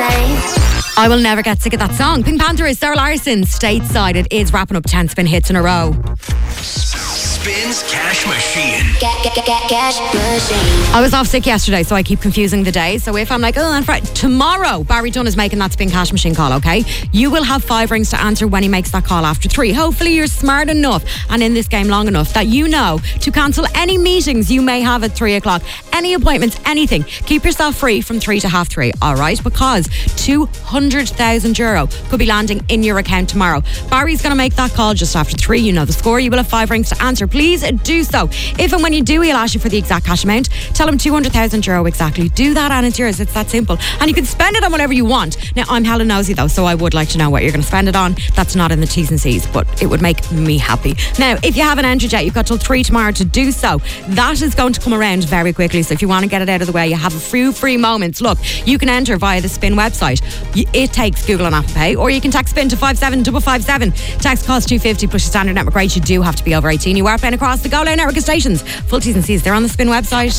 I will never get sick of that song. Pink Panther is Sarah Larson. Stateside, it is wrapping up 10 spin hits in a row. Spins Cash Machine. Cash Machine. I was off sick yesterday, so I keep confusing the days. So if I'm like, on Friday, tomorrow, Barry Dunn is making that Spin Cash Machine call, okay? You will have 5 rings to answer when he makes that call after 3. Hopefully you're smart enough and in this game long enough that you know to cancel any meetings you may have at 3 o'clock, any appointments, anything. Keep yourself free from 3 to half 3, all right? Because €200,000 could be landing in your account tomorrow. Barry's going to make that call just after 3. You know the score. You will have 5 rings to answer. Please do so. If and when you do, he'll ask you for the exact cash amount. Tell him €200,000 exactly. Do that and it's yours. It's that simple. And you can spend it on whatever you want. Now, I'm hella nosy though, so I would like to know what you're going to spend it on. That's not in the T's and C's, but it would make me happy. Now, if you haven't entered yet, you've got till 3 tomorrow to do so. That is going to come around very quickly. So if you want to get it out of the way, you have a few free moments. Look, you can enter via the Spin website. It takes Google and Apple Pay, or you can text Spin to 57557. Text costs $2.50 plus your standard network rate. You do have to be over 18. You are playing across the Go Loud network of stations. Full T's and C's, they're on the Spin website.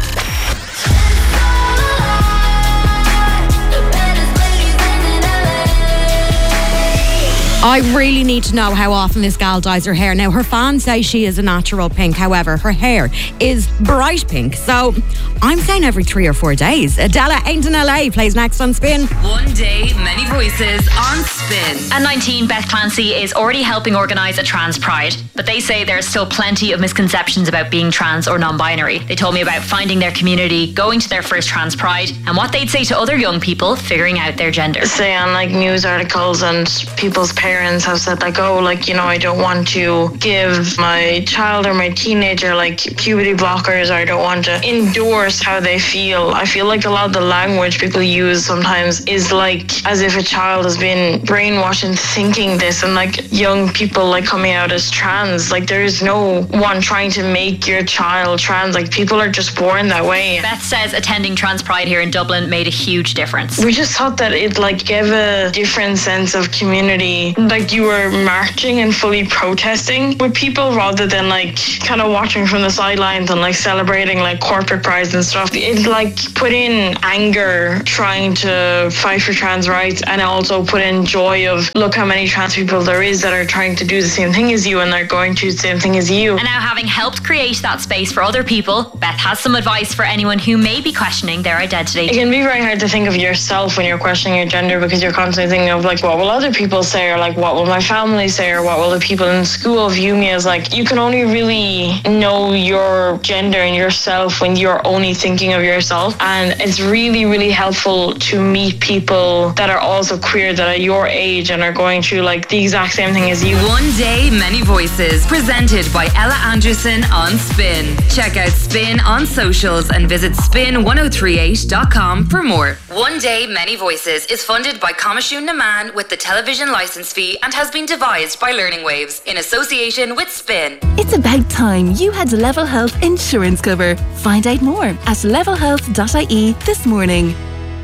I really need to know how often this gal dyes her hair. Now, her fans say she is a natural pink. However, her hair is bright pink. So, I'm saying every 3 or 4 days. Adela Ain't in LA plays next on Spin. One day, many voices on Spin. At 19, Beth Clancy is already helping organise a trans pride. But they say there's still plenty of misconceptions about being trans or non-binary. They told me about finding their community, going to their first trans pride, and what they'd say to other young people figuring out their gender. Say on like news articles and people's parents have said like, oh, like, you know, I don't want to give my child or my teenager like puberty blockers, or I don't want to endorse how they feel. I feel like a lot of the language people use sometimes is like as if a child has been brainwashed into thinking this, and like young people like coming out as trans. Like there is no one trying to make your child trans. Like people are just born that way. Beth says attending Trans Pride here in Dublin made a huge difference. We just thought that it like gave a different sense of community. Like you were marching and fully protesting with people rather than like kind of watching from the sidelines and like celebrating like corporate prides and stuff. It like put in anger trying to fight for trans rights, and also put in joy of look how many trans people there is that are trying to do the same thing as you and they're going to do the same thing as you. And now, having helped create that space for other people, Beth has some advice for anyone who may be questioning their identity. It can be very hard to think of yourself when you're questioning your gender, because you're constantly thinking of like, what will other people say, or like what will my family say, or what will the people in school view me as. Like you can only really know your gender and yourself when you're only thinking of yourself. And it's really, really helpful to meet people that are also queer, that are your age and are going through like the exact same thing as you. One day, many voices, presented by Ella Anderson on Spin. Check out Spin on socials and visit spin1038.com for more. One day, many voices is funded by Comishún na Man with the television licence fee and has been devised by Learning Waves in association with Spin. It's about time you had Level Health insurance cover. Find out more at levelhealth.ie this morning.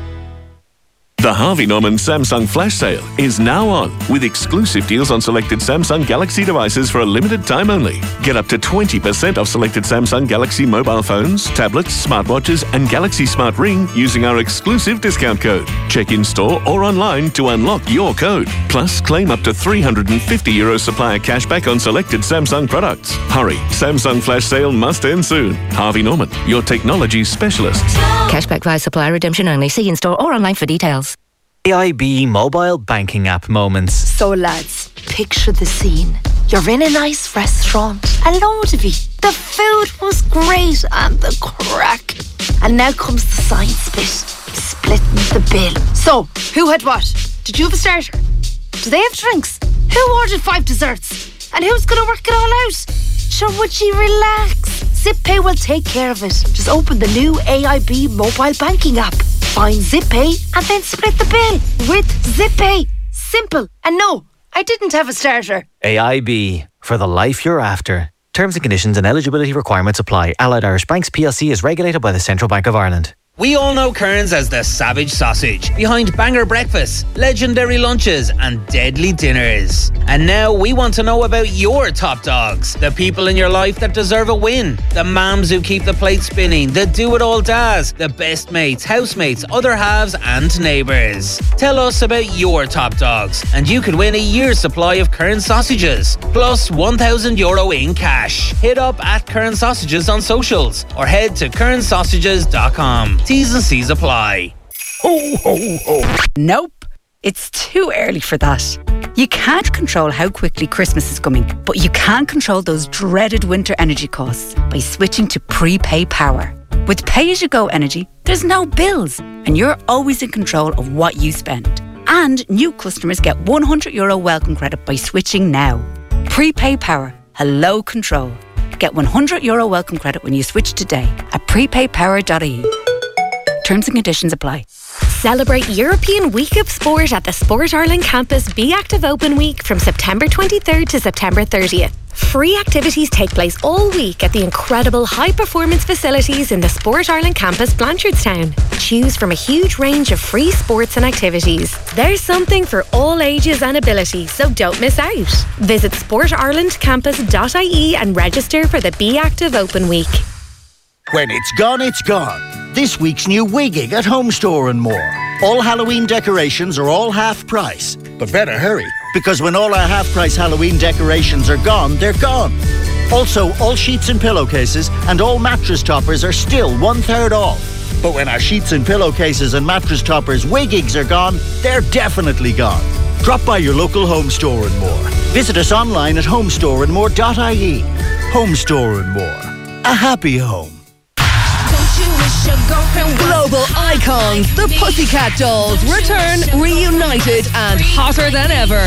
The Harvey Norman Samsung Flash Sale is now on, with exclusive deals on selected Samsung Galaxy devices for a limited time only. Get up to 20% off selected Samsung Galaxy mobile phones, tablets, smartwatches and Galaxy Smart Ring using our exclusive discount code. Check in store or online to unlock your code. Plus, claim up to €350 supplier cashback on selected Samsung products. Hurry, Samsung Flash Sale must end soon. Harvey Norman, your technology specialists. Cashback via supplier redemption only. See in store or online for details. AIB mobile banking app moments. So lads, picture the scene. You're in a nice restaurant, a load of you. The food was great and the crack. And now comes the science bit, splitting the bill. So, who had what? Did you have a starter? Do they have drinks? Who ordered 5 desserts? And who's going to work it all out? Sure, would you relax? ZipPay will take care of it. Just open the new AIB mobile banking app. Find ZipPay and then split the bill with ZipPay. Simple. And no, I didn't have a starter. AIB, for the life you're after. Terms and conditions and eligibility requirements apply. Allied Irish Banks PLC is regulated by the Central Bank of Ireland. We all know Kearns as the savage sausage, behind banger breakfasts, legendary lunches and deadly dinners. And now we want to know about your top dogs, the people in your life that deserve a win, the mums who keep the plate spinning, the do-it-all dads, the best mates, housemates, other halves and neighbours. Tell us about your top dogs and you could win a year's supply of Kearns sausages, plus €1,000 in cash. Hit up at Kearns Sausages on socials or head to kearnssausages.com. T's and C's apply. Ho, ho, ho. Nope, it's too early for that. You can't control how quickly Christmas is coming, but you can control those dreaded winter energy costs by switching to Prepay Power. With pay-as-you-go energy, there's no bills, and you're always in control of what you spend. And new customers get €100 welcome credit by switching now. Prepay Power. Hello control. Get €100 welcome credit when you switch today at prepaypower.ie. Terms and conditions apply. Celebrate European Week of Sport at the Sport Ireland campus Be Active Open Week from September 23rd to September 30th. Free activities take place all week at the incredible high-performance facilities in the Sport Ireland campus Blanchardstown. Choose from a huge range of free sports and activities. There's something for all ages and abilities, so don't miss out. Visit sportirelandcampus.ie and register for the Be Active Open Week. When it's gone, it's gone. This week's new Wigging at Home Store and More. All Halloween decorations are all half price. But better hurry, because when all our half price Halloween decorations are gone, they're gone. Also, all sheets and pillowcases and all mattress toppers are still 1/3 off. But when our sheets and pillowcases and mattress toppers Wiggings are gone, they're definitely gone. Drop by your local Home Store and More. Visit us online at homestoreandmore.ie. Home Store and More. A happy home. Global icons, the Pussycat Dolls, return reunited and hotter than ever.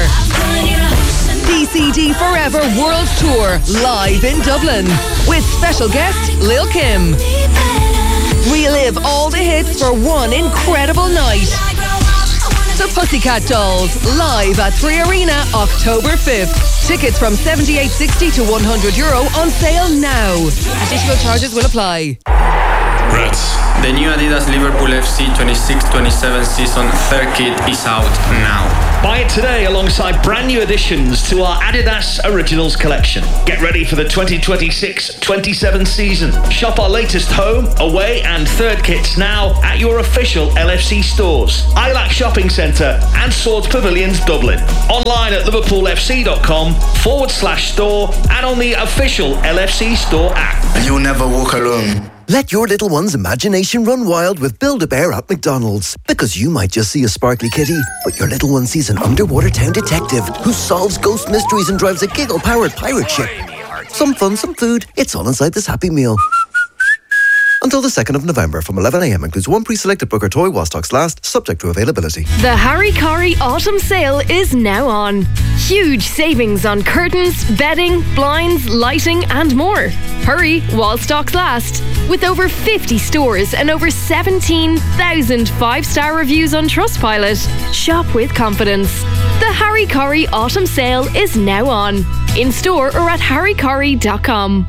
PCD Forever World Tour, live in Dublin, with special guest Lil' Kim. Relive all the hits for one incredible night. The Pussycat Dolls, live at 3 Arena, October 5th. Tickets from €78.60 to €100 on sale now. Additional charges will apply. The new Adidas Liverpool FC 26-27 season third kit is out now. Buy it today alongside brand new additions to our Adidas Originals collection. Get ready for the 2026-27 season. Shop our latest home, away and third kits now at your official LFC stores, ILAC Shopping Centre and Swords Pavilions Dublin. Online at liverpoolfc.com/store and on the official LFC store app. You'll never walk alone. Let your little one's imagination run wild with Build-A-Bear at McDonald's. Because you might just see a sparkly kitty, but your little one sees an underwater town detective who solves ghost mysteries and drives a giggle-powered pirate ship. Some fun, some food. It's all inside this Happy Meal. Until the 2nd of November from 11 a.m. includes one pre-selected Booker toy while stocks last, subject to availability. The Harry Corrie Autumn Sale is now on. Huge savings on curtains, bedding, blinds, lighting and more. Hurry while stocks last. With over 50 stores and over 17,000 5-star reviews on Trustpilot. Shop with confidence. The Harry Corrie Autumn Sale is now on. In store or at harrycorrie.com.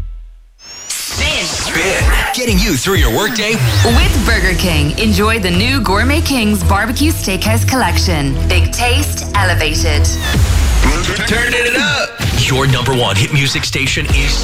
Spin. Getting you through your workday. With Burger King, enjoy the new Gourmet King's Barbecue Steakhouse Collection. Big taste, elevated. Turn it up. Your number one hit music station is